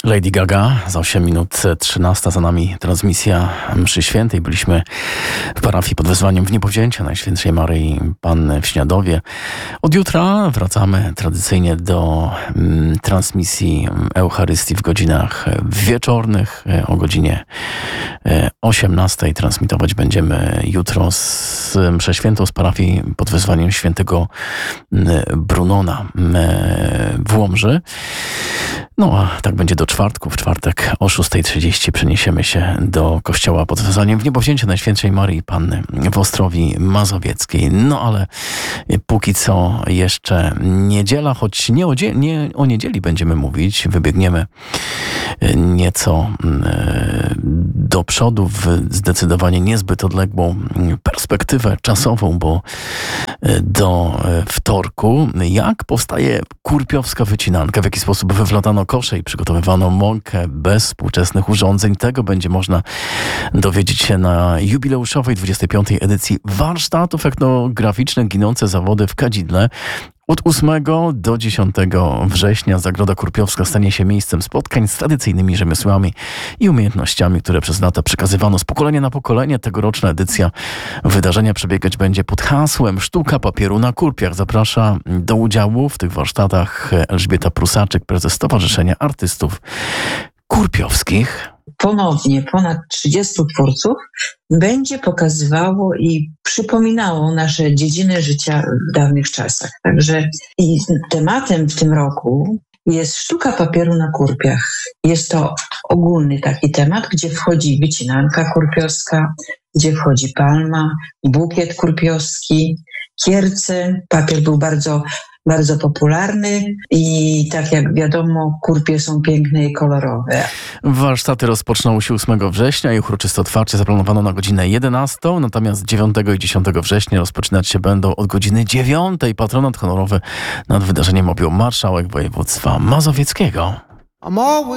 Lady Gaga, za 8 minut 13 za nami transmisja mszy świętej. Byliśmy w parafii pod wezwaniem w niebowzięcia Najświętszej Maryi Panny w Śniadowie. Od jutra wracamy tradycyjnie do transmisji Eucharystii w godzinach wieczornych. O godzinie 18 transmitować będziemy jutro z mszę świętą z parafii pod wezwaniem świętego Brunona w Łomży. No a tak będzie do czwartku. W czwartek o 6:30 przeniesiemy się do kościoła pod wezwaniem w niebowzięcie Najświętszej Maryi Panny w Ostrowi Mazowieckiej. No ale póki co jeszcze niedziela, choć nie o niedzieli będziemy mówić. Wybiegniemy nieco do przodu w zdecydowanie niezbyt odległą perspektywę czasową, bo do wtorku. Jak powstaje kurpiowska wycinanka? W jaki sposób wywlatano kosze i przygotowywano mąkę bez współczesnych urządzeń? Tego będzie można dowiedzieć się na jubileuszowej 25. edycji warsztatów etnograficznych Ginące zawody w kadzidle. Od 8 do 10 września Zagroda Kurpiowska stanie się miejscem spotkań z tradycyjnymi rzemiosłami i umiejętnościami, które przez lata przekazywano z pokolenia na pokolenie. Tegoroczna edycja wydarzenia przebiegać będzie pod hasłem Sztuka papieru na kurpiach. Zaprasza do udziału w tych warsztatach Elżbieta Prusaczyk, prezes Stowarzyszenia Artystów Kurpiowskich. Ponownie ponad 30 twórców będzie pokazywało i przypominało nasze dziedziny życia w dawnych czasach. Także i tematem w tym roku jest sztuka papieru na kurpiach. Jest to ogólny taki temat, gdzie wchodzi wycinanka kurpiowska, gdzie wchodzi palma, bukiet kurpiowski, kierce. Papier był bardzo popularny i tak jak wiadomo, kurpie są piękne i kolorowe. Warsztaty rozpoczną się 8 września i uroczyste otwarcie zaplanowano na godzinę 11, natomiast 9 i 10 września rozpoczynać się będą od godziny 9. Patronat honorowy nad wydarzeniem objął marszałek województwa mazowieckiego.